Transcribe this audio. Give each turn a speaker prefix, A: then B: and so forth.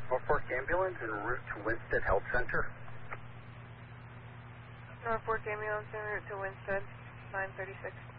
A: Norfolk Ambulance en route to Winsted Health Center.
B: Norfolk Ambulance en route to Winsted, 936.